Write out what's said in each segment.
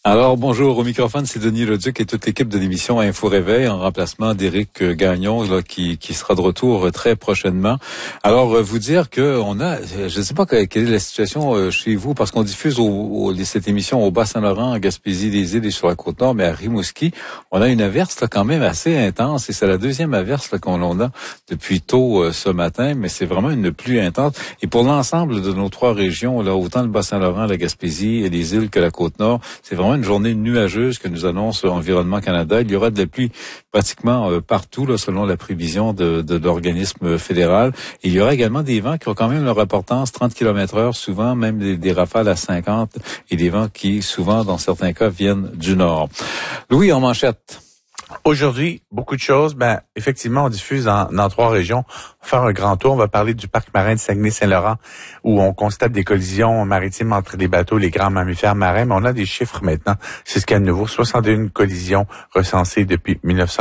Alors, bonjour. Au microphone, c'est Denis Leduc et toute l'équipe de l'émission Info Réveil en remplacement d'Éric Gagnon, là, qui sera de retour très prochainement. Alors, vous dire que je ne sais pas quelle est la situation chez vous, parce qu'on diffuse cette émission au Bas-Saint-Laurent, en Gaspésie, des Îles et sur la Côte-Nord, mais à Rimouski, on a une averse là, quand même assez intense, et c'est la deuxième averse là, qu'on a depuis tôt ce matin, mais c'est vraiment une pluie intense. Et pour l'ensemble de nos trois régions, là, autant le Bas-Saint-Laurent, la Gaspésie et les îles que la Côte-Nord, c'est vraiment une journée nuageuse que nous annonce Environnement Canada. Il y aura de la pluie pratiquement partout, là, selon la prévision de l'organisme fédéral. Et il y aura également des vents qui ont quand même leur importance, 30 km/h, souvent même des rafales à 50, et des vents qui, souvent, dans certains cas, viennent du nord. Louis, en manchette. Aujourd'hui, beaucoup de choses. Effectivement, on diffuse dans trois régions. On va faire un grand tour. On va parler du parc marin de Saguenay-Saint-Laurent, où on constate des collisions maritimes entre les bateaux, les grands mammifères marins. Mais on a des chiffres maintenant. C'est ce qu'il y a de nouveau. 61 collisions recensées depuis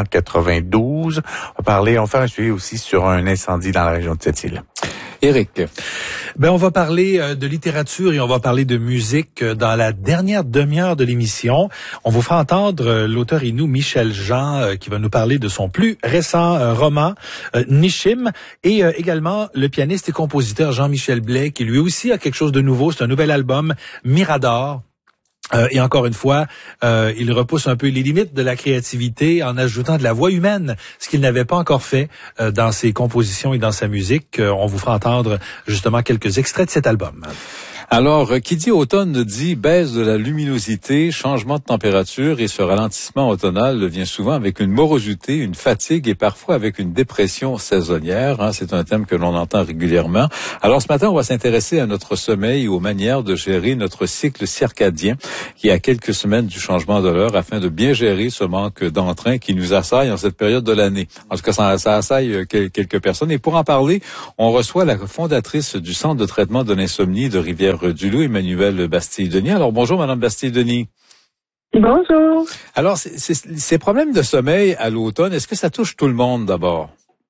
1992. On va faire un suivi aussi sur un incendie dans la région de Sept-Îles. Éric. On va parler de littérature et on va parler de musique dans la dernière demi-heure de l'émission. On vous fera entendre l'auteur inou Michel Jean qui va nous parler de son plus récent roman Nishim, et également le pianiste et compositeur Jean-Michel Blais qui lui aussi a quelque chose de nouveau. C'est un nouvel album, Mirador. Et encore une fois, il repousse un peu les limites de la créativité en ajoutant de la voix humaine, ce qu'il n'avait pas encore fait dans ses compositions et dans sa musique. On vous fera entendre justement quelques extraits de cet album. Alors, qui dit automne dit baisse de la luminosité, changement de température, et ce ralentissement automnal vient souvent avec une morosité, une fatigue et parfois avec une dépression saisonnière. C'est un thème que l'on entend régulièrement. Alors, ce matin, on va s'intéresser à notre sommeil et aux manières de gérer notre cycle circadien qui est à quelques semaines du changement de l'heure afin de bien gérer ce manque d'entrain qui nous assaille en cette période de l'année. En tout cas, ça assaille quelques personnes. Et pour en parler, on reçoit la fondatrice du Centre de traitement de l'insomnie de Rivière-du-Loup, Emmanuelle Bastille-Denis. Alors, bonjour, Madame Bastille-Denis. Bonjour. Alors, ces problèmes de sommeil à l'automne, est-ce que ça touche tout le monde d'abord?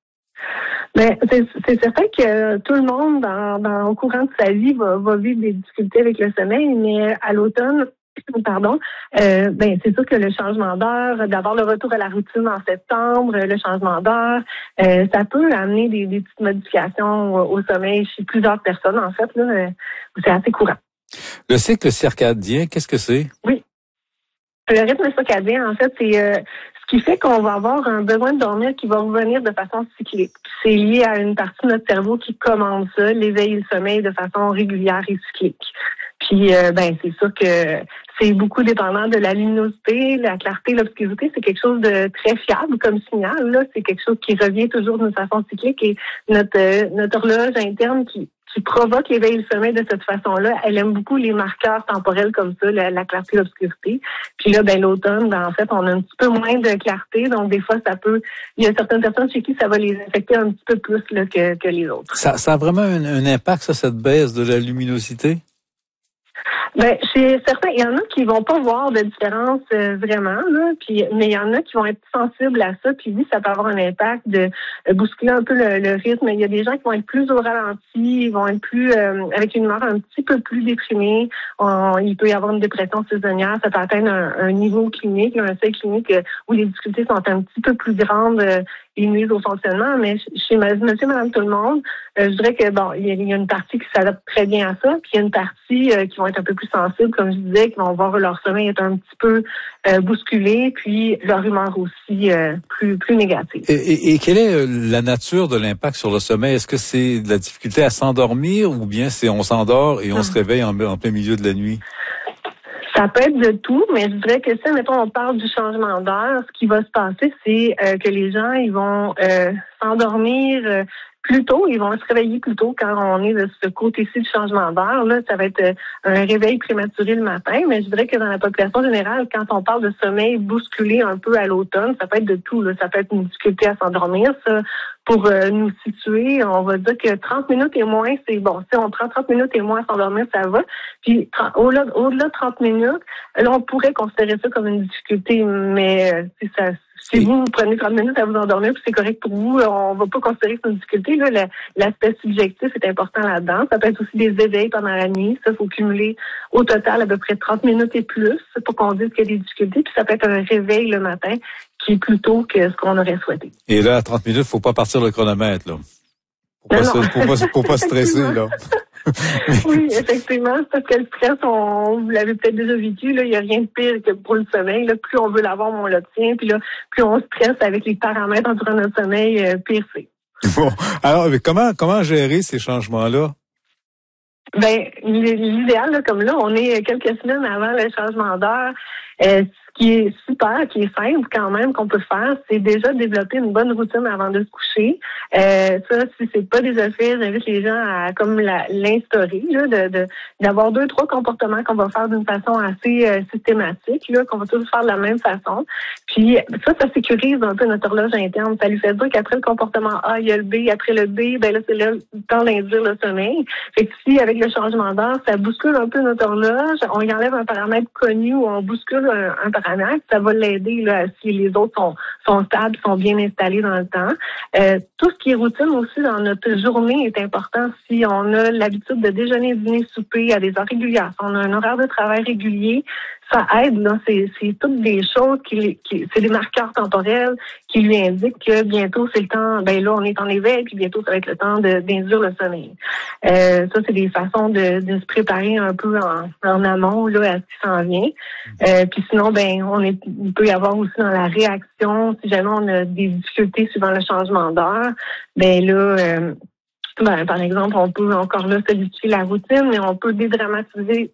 C'est certain que tout le monde, au courant de sa vie, va vivre des difficultés avec le sommeil, mais à l'automne, c'est sûr que le changement d'heure, d'avoir le retour à la routine en septembre, le changement d'heure, ça peut amener des petites modifications au sommeil chez plusieurs personnes, en fait, là, c'est assez courant. Le cycle circadien, qu'est-ce que c'est? Oui. Le rythme circadien, en fait, c'est ce qui fait qu'on va avoir un besoin de dormir qui va revenir de façon cyclique. C'est lié à une partie de notre cerveau qui commande ça, l'éveil et le sommeil de façon régulière et cyclique. Puis, c'est sûr que c'est beaucoup dépendant de la luminosité, la clarté, l'obscurité. C'est quelque chose de très fiable comme signal. Là, c'est quelque chose qui revient toujours d'une façon cyclique, et notre horloge interne qui provoque l'éveil et le sommeil de cette façon-là, elle aime beaucoup les marqueurs temporels comme ça, la clarté et l'obscurité. Puis là, l'automne, en fait, on a un petit peu moins de clarté, donc des fois, il y a certaines personnes chez qui ça va les affecter un petit peu plus là, que les autres. Ça a vraiment un impact, ça, cette baisse de la luminosité? Chez certains, il y en a qui vont pas voir de différence vraiment, là, mais il y en a qui vont être sensibles à ça, puis oui, ça peut avoir un impact de bousculer un peu le rythme. Il y a des gens qui vont être plus au ralenti, ils vont être plus avec une humeur un petit peu plus déprimée. Il peut y avoir une dépression saisonnière, ça peut atteindre un niveau clinique, un seuil clinique où les difficultés sont un petit peu plus grandes et nuisent au fonctionnement. Mais chez monsieur, madame, tout le monde, je dirais que il y a une partie qui s'adapte très bien à ça, puis il y a une partie qui vont être un peu plus sensibles, comme je disais, qui vont voir leur sommeil être un petit peu bousculé, puis leur humeur aussi plus négative. Et quelle est la nature de l'impact sur le sommeil? Est-ce que c'est de la difficulté à s'endormir, ou bien c'est on s'endort et on se réveille en plein milieu de la nuit? Ça peut être de tout, mais je dirais que si, mettons, on parle du changement d'heure, ce qui va se passer, c'est que les gens, ils vont s'endormir plus tôt, ils vont se réveiller plus tôt quand on est de ce côté-ci du changement d'heure. Là, ça va être un réveil prématuré le matin, mais je dirais que dans la population générale, quand on parle de sommeil bousculé un peu à l'automne, ça peut être de tout. Là. Ça peut être une difficulté à s'endormir. Ça, pour nous situer, on va dire que 30 minutes et moins, c'est bon. Si on prend 30 minutes et moins à s'endormir, ça va. Puis au-delà de 30 minutes, là, on pourrait considérer ça comme une difficulté, mais Si vous prenez 30 minutes à vous endormir, puis c'est correct pour vous, on va pas considérer que c'est une difficulté. Là, l'aspect subjectif est important là-dedans. Ça peut être aussi des éveils pendant la nuit. Ça, faut cumuler au total à peu près 30 minutes et plus pour qu'on dise qu'il y a des difficultés. Puis ça peut être un réveil le matin qui est plus tôt que ce qu'on aurait souhaité. Et là, à 30 minutes, faut pas partir le chronomètre, là. Pour pas stresser, là. Oui, effectivement, c'est parce que le stress, vous l'avez peut-être déjà vécu, là, il n'y a rien de pire que pour le sommeil. Là, plus on veut l'avoir, on l'obtient. Puis là, plus on stresse avec les paramètres entourant notre sommeil, pire c'est. Bon. Alors, mais comment gérer ces changements-là? Ben, l'idéal, là, comme là, on est quelques semaines avant le changement d'heure. Ce qui est super, qui est simple quand même qu'on peut faire, c'est déjà développer une bonne routine avant de se coucher. Ça, si c'est pas déjà fait, j'invite les gens à comme l'instaurer, là, d'avoir 2-3 comportements qu'on va faire d'une façon assez systématique, là, qu'on va tous faire de la même façon. Puis ça sécurise un peu notre horloge interne. Ça lui fait dire qu'après le comportement A, il y a le B, après le B, ben là, c'est là le temps d'induire le sommeil. Fait que si avec le changement d'heure, ça bouscule un peu notre horloge, on y enlève un paramètre connu ou on bouscule un paramètre, ça va l'aider là, si les autres sont stables, sont bien installés dans le temps. Tout ce qui est routine aussi dans notre journée est important. Si on a l'habitude de déjeuner, dîner, souper à des heures régulières, si on a un horaire de travail régulier, ça aide, là. C'est toutes des choses c'est des marqueurs temporels qui lui indiquent que bientôt c'est le temps, ben là, on est en éveil, puis bientôt ça va être le temps d'induire le sommeil. Ça, c'est des façons de se préparer un peu en amont, là, à ce qui s'en vient. Puis sinon, ben, il peut y avoir aussi dans la réaction, si jamais on a des difficultés suivant le changement d'heure, ben là, par exemple, on peut encore là solidifier la routine, mais on peut dédramatiser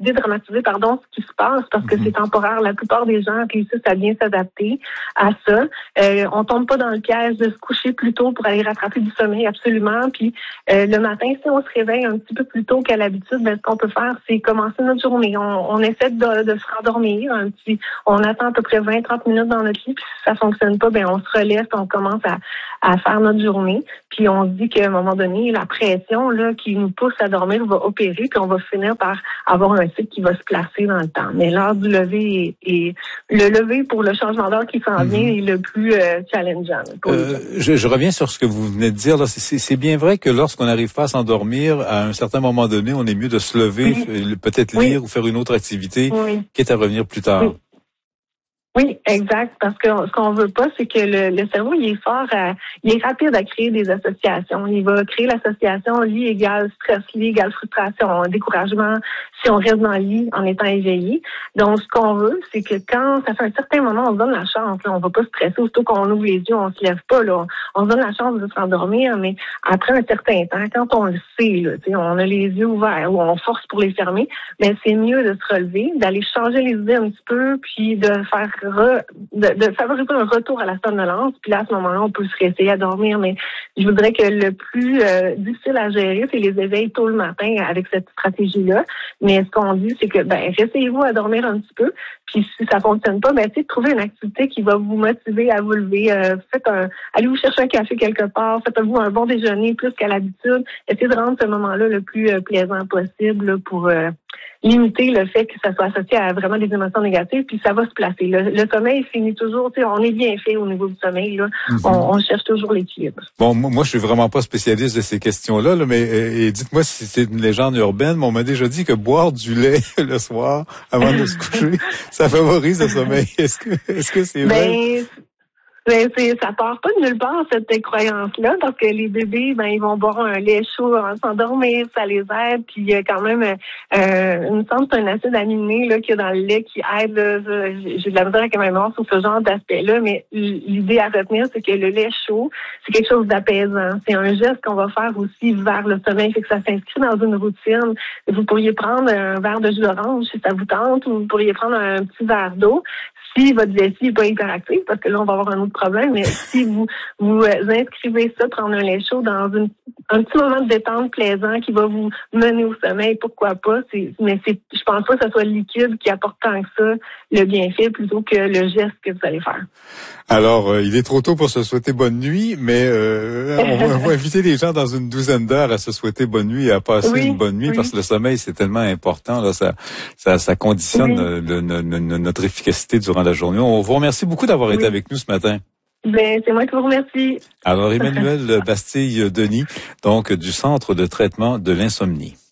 ce qui se passe parce que c'est temporaire. La plupart des gens réussissent à bien s'adapter à ça. On tombe pas dans le piège de se coucher plus tôt pour aller rattraper du sommeil, absolument. Puis le matin, si on se réveille un petit peu plus tôt qu'à l'habitude, ben, ce qu'on peut faire, c'est commencer notre journée. On essaie de se rendormir on attend à peu près 20-30 minutes dans notre lit, puis si ça fonctionne pas, ben on se relève, on commence à faire notre journée. Puis on se dit qu'à un moment donné, la pression là qui nous pousse à dormir va opérer, puis on va finir par avoir un cycle qui va se placer dans le temps. Mais l'heure du lever est le lever pour le changement d'heure qui s'en vient est le plus challengeant. Je reviens sur ce que vous venez de dire. Là. C'est bien vrai que lorsqu'on n'arrive pas à s'endormir, à un certain moment donné, on est mieux de se lever, peut-être lire ou faire une autre activité, quitte à revenir plus tard. Oui, exact. Parce que ce qu'on veut pas, c'est que le cerveau, il est fort, il est rapide à créer des associations. Il va créer l'association lit égale stress, lit égale frustration, découragement, si on reste dans le lit en étant éveillé. Donc, ce qu'on veut, c'est que quand ça fait un certain moment, on se donne la chance. Là, on va pas stresser, aussitôt qu'on ouvre les yeux, on se lève pas. Là, on se donne la chance de s'endormir, mais après un certain temps, quand on le sait, là, on a les yeux ouverts ou on force pour les fermer, mais c'est mieux de se relever, d'aller changer les idées un petit peu, puis de faire de favoriser un retour à la somnolence. Puis là, à ce moment-là, on peut se réessayer à dormir. Mais je voudrais que le plus difficile à gérer, c'est les éveils tôt le matin avec cette stratégie-là. Mais ce qu'on dit, c'est que réessayez-vous à dormir un petit peu. Puis si ça fonctionne pas, trouvez une activité qui va vous motiver à vous lever. Allez vous chercher un café quelque part. Faites-vous un bon déjeuner plus qu'à l'habitude. Essayez de rendre ce moment-là le plus plaisant possible là, pour limiter le fait que ça soit associé à vraiment des émotions négatives, puis ça va se placer. Le sommeil finit toujours, on est bien fait au niveau du sommeil, là. On cherche toujours l'équilibre. Bon, moi, je suis vraiment pas spécialiste de ces questions-là, là, mais dites-moi si c'est une légende urbaine, mais on m'a déjà dit que boire du lait le soir avant de se coucher, ça favorise le sommeil. Est-ce que c'est vrai? Ça part pas de nulle part, cette croyance-là, parce que les bébés, ils vont boire un lait chaud avant de s'endormir, ça les aide, puis il y a quand même, il me semble que c'est un acide aminé, là, qu'il y a dans le lait qui aide, là, j'ai de la misère avec ma mémoire sur ce genre d'aspect-là, mais l'idée à retenir, c'est que le lait chaud, c'est quelque chose d'apaisant. C'est un geste qu'on va faire aussi vers le sommeil, fait que ça s'inscrit dans une routine. Vous pourriez prendre un verre de jus d'orange si ça vous tente, ou vous pourriez prendre un petit verre d'eau. Si votre vessie n'est pas hyperactive, parce que là, on va avoir un autre problème. Mais si vous inscrivez ça, prendre un lait chaud dans un petit moment de détente plaisant qui va vous mener au sommeil, pourquoi pas. Je pense pas que ce soit le liquide qui apporte tant que ça le bienfait plutôt que le geste que vous allez faire. Alors, il est trop tôt pour se souhaiter bonne nuit, mais on va inviter les gens dans une douzaine d'heures à se souhaiter bonne nuit et à passer une bonne nuit parce que le sommeil, c'est tellement important. Là, ça conditionne notre efficacité durant la journée. On vous remercie beaucoup d'avoir été avec nous ce matin. Ben, c'est moi qui vous remercie. Alors, Emmanuelle Bastille-Denis, donc du Centre de traitement de l'insomnie.